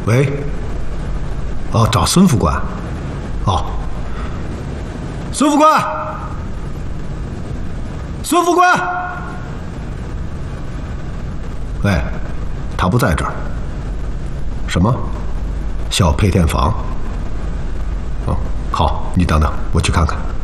喂。哦，找孙副官。哦，孙副官，孙副官。喂，他不在这儿。什么？小配电房？哦，好，你等等，我去看看。